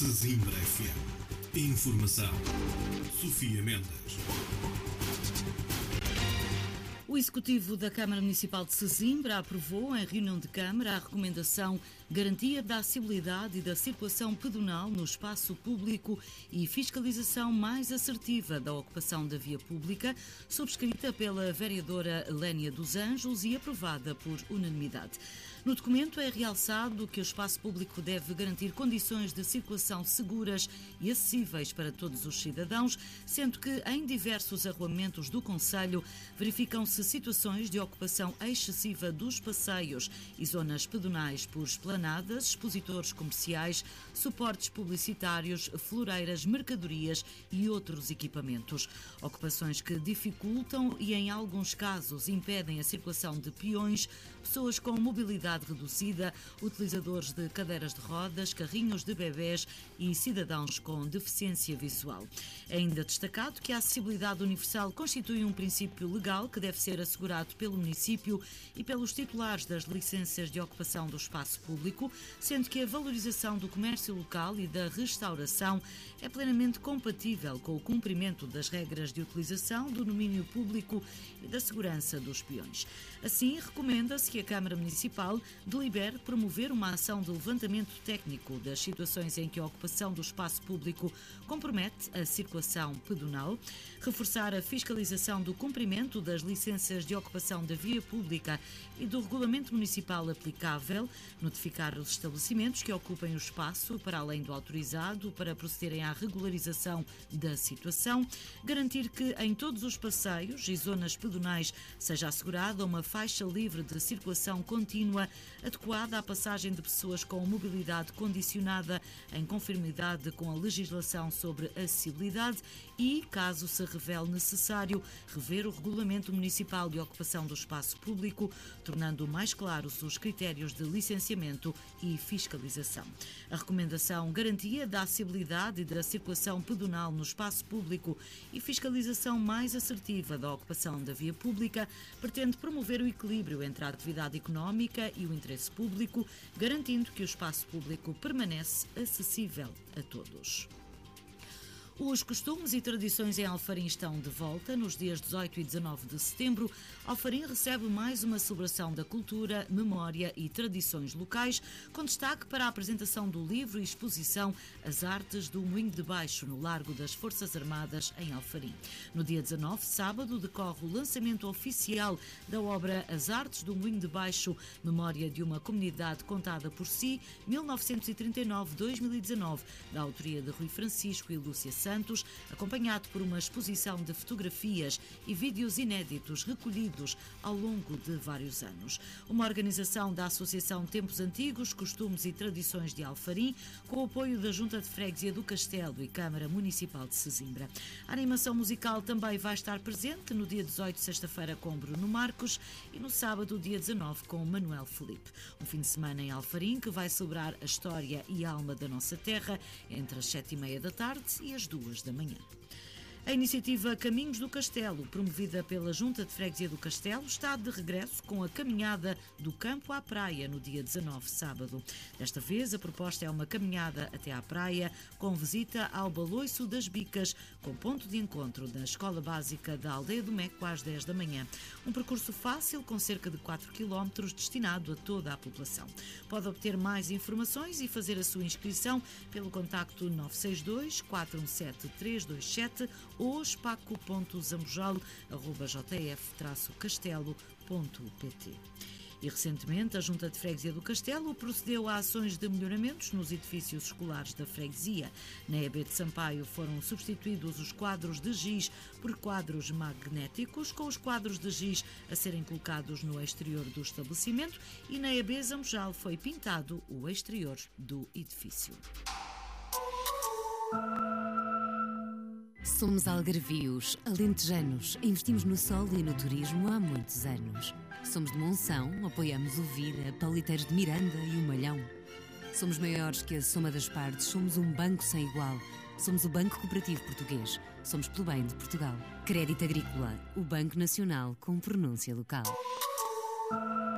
Sesimbra FM. Informação. Sofia Mendes. O Executivo da Câmara Municipal de Sesimbra aprovou, em reunião de Câmara, a recomendação Garantia da Acessibilidade e da Circulação Pedonal no Espaço Público e Fiscalização mais assertiva da ocupação da via pública, subscrita pela vereadora Lénia dos Anjos e aprovada por unanimidade. No documento é realçado que o espaço público deve garantir condições de circulação seguras e acessíveis para todos os cidadãos, sendo que em diversos arruamentos do concelho verificam-se situações de ocupação excessiva dos passeios e zonas pedonais por esplanadas, expositores comerciais, suportes publicitários, floreiras, mercadorias e outros equipamentos. Ocupações que dificultam e, em alguns casos, impedem a circulação de peões, pessoas com mobilidade reduzida, utilizadores de cadeiras de rodas, carrinhos de bebés e cidadãos com deficiência visual. É ainda destacado que a acessibilidade universal constitui um princípio legal que deve ser assegurado pelo município e pelos titulares das licenças de ocupação do espaço público, sendo que a valorização do comércio local e da restauração é plenamente compatível com o cumprimento das regras de utilização do domínio público e da segurança dos peões. Assim, recomenda-se que a Câmara Municipal delibere promover uma ação de levantamento técnico das situações em que a ocupação do espaço público compromete a circulação pedonal, reforçar a fiscalização do cumprimento das licenças de ocupação da via pública e do regulamento municipal aplicável, notificar os estabelecimentos que ocupem o espaço para além do autorizado para procederem à regularização da situação, garantir que em todos os passeios e zonas pedonais seja assegurada uma faixa livre de circulação contínua adequada à passagem de pessoas com mobilidade condicionada em conformidade com a legislação sobre acessibilidade e, caso se revele necessário, rever o regulamento municipal de ocupação do espaço público, tornando mais claros os critérios de licenciamento e fiscalização. A recomendação Garantia da Acessibilidade e da Circulação Pedonal no Espaço Público e Fiscalização mais assertiva da ocupação da via pública pretende promover o equilíbrio entre a atividade económica e o interesse público, garantindo que o espaço público permanece acessível a todos. Os costumes e tradições em Alfarim estão de volta. Nos dias 18 e 19 de setembro, Alfarim recebe mais uma celebração da cultura, memória e tradições locais, com destaque para a apresentação do livro e exposição As Artes do Moinho de Baixo, no Largo das Forças Armadas, em Alfarim. No dia 19, sábado, decorre o lançamento oficial da obra As Artes do Moinho de Baixo, memória de uma comunidade contada por si, 1939-2019, da autoria de Rui Francisco e Lúcia Santos, acompanhado por uma exposição de fotografias e vídeos inéditos recolhidos ao longo de vários anos. Uma organização da Associação Tempos Antigos, Costumes e Tradições de Alfarim, com o apoio da Junta de Freguesia do Castelo e Câmara Municipal de Sesimbra. A animação musical também vai estar presente no dia 18, sexta-feira, com Bruno Marcos e no sábado, dia 19, com Manuel Felipe. Um fim de semana em Alfarim que vai celebrar a história e a alma da nossa terra entre as 7h30 da tarde e as 2 da manhã. A iniciativa Caminhos do Castelo, promovida pela Junta de Freguesia do Castelo, está de regresso com a caminhada do campo à praia no dia 19, sábado. Desta vez, a proposta é uma caminhada até à praia, com visita ao Baloiço das Bicas, com ponto de encontro da Escola Básica da Aldeia do Meco às 10 da manhã. Um percurso fácil, com cerca de 4 km, destinado a toda a população. Pode obter mais informações e fazer a sua inscrição pelo contacto 962 417 327 ou spaco.zambojal@jf-castelo.pt. E recentemente a Junta de Freguesia do Castelo procedeu a ações de melhoramentos nos edifícios escolares da freguesia. Na EB de Sampaio foram substituídos os quadros de giz por quadros magnéticos, com os quadros de giz a serem colocados no exterior do estabelecimento, e na EB Zambojal foi pintado o exterior do edifício. Somos algarvios, alentejanos, investimos no sol e no turismo há muitos anos. Somos de Monção, apoiamos o Vira, Pauliteiros de Miranda e o Malhão. Somos maiores que a soma das partes, somos um banco sem igual. Somos o Banco Cooperativo Português, somos pelo bem de Portugal. Crédito Agrícola, o Banco Nacional com pronúncia local.